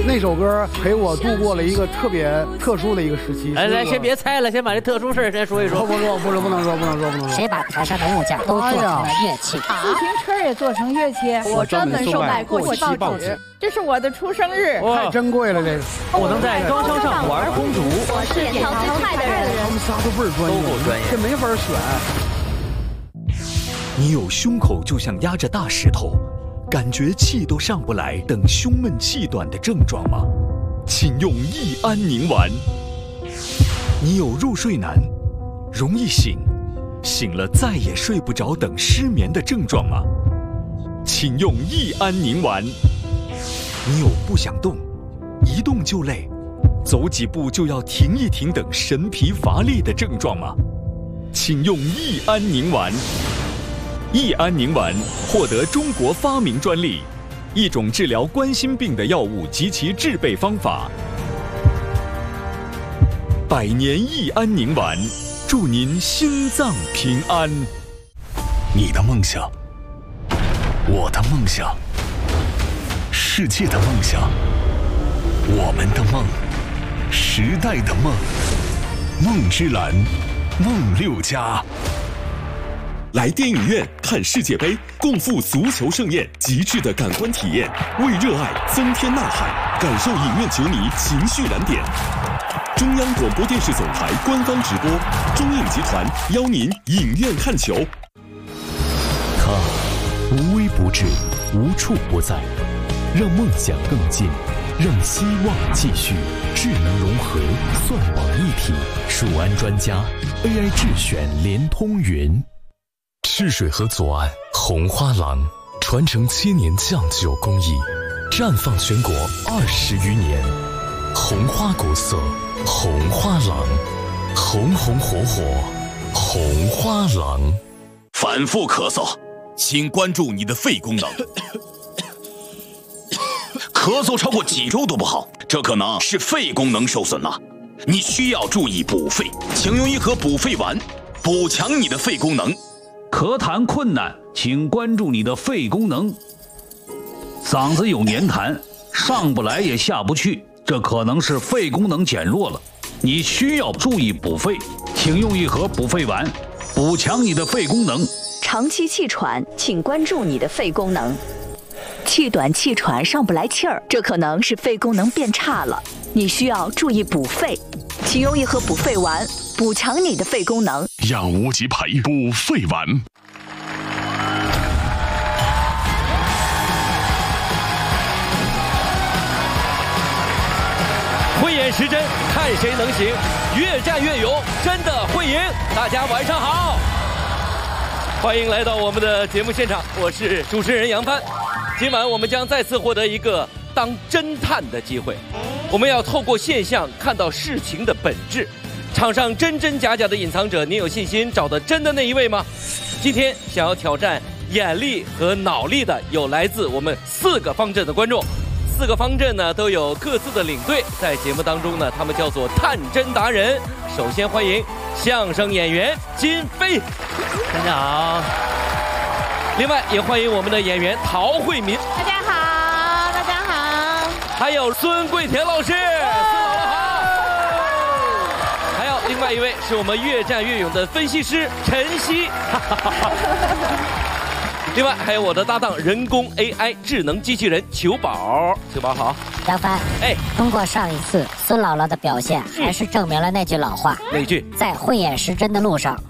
那首歌陪我度过了一个特别特殊的一个时期。 来，先别猜了，先把这特殊事先说一说。 不能说。 谁把台上的物件都做成了乐器？ 自行车也做成乐器。 我专门售卖过期报纸。 这是我的出生日， 太珍贵了这个。 我能在高跷上玩公主。 我是点淘最快的人。 他们仨都倍儿专业， 都够专业， 这没法选。 你有胸口就像压着大石头，感觉气都上不来，等胸闷气短的症状吗？请用益安宁丸。你有入睡难，容易醒，醒了再也睡不着等失眠的症状吗？请用益安宁丸。你有不想动，一动就累，走几步就要停一停等神疲乏力的症状吗？请用益安宁丸。益安宁丸获得中国发明专利，一种治疗冠心病的药物及其制备方法。百年益安宁丸，祝您心脏平安。 你的梦想，我的梦想，世界的梦想，我们的梦，时代的梦，梦之蓝，梦六家。 来电影院看世界杯，共赴足球盛宴，极致的感官体验，为热爱增添呐喊，感受影院球迷情绪燃点。中央广播电视总台官方直播，中影集团邀您影院看球。 它无微不至，无处不在，让梦想更近，让希望继续。智能融合，算网一体，数安专家 AI 智选联通云。赤水河左岸红花廊，传承7年酱酒工艺，绽放全国20余年。红花国色，红花廊，红红火火，红花廊。 反复咳嗽，请关注你的肺功能。咳嗽超过几周都不好，这可能是肺功能受损了。你需要注意补肺，请用一盒补肺丸，补强你的肺功能。 咳痰困难，请关注你的肺功能。嗓子有黏痰，上不来也下不去，这可能是肺功能减弱了。你需要注意补肺，请用一盒补肺丸，补强你的肺功能。 长期气喘，请关注你的肺功能。气短气喘上不来气儿，这可能是肺功能变差了，你需要注意补肺，请用一盒补肺丸，补强你的肺功能。 让无极培补肺丸。 慧眼识真，看谁能行，越战越勇，真的会赢。大家晚上好，欢迎来到我们的节目现场，我是主持人杨帆。今晚我们将再次获得一个当侦探的机会，我们要透过现象看到事情的本质。场上真真假假的隐藏者，你有信心找到真的那一位吗？今天想要挑战眼力和脑力的有来自我们4个方阵的观众。4个方阵呢都有各自的领队，在节目当中呢，他们叫做探真达人。首先欢迎相声演员金飞，大家好。另外也欢迎我们的演员陶慧民， 大家好，大家好。 还有孙桂田老师，孙姥姥好。还有另外一位是我们越战越勇的分析师陈曦。另外还有我的搭档人工 AI 智能机器人球宝，球宝好。 杨帆，通过上一次孙姥姥的表现，还是证明了那句老话， 哪句？ 在慧眼识真的路上，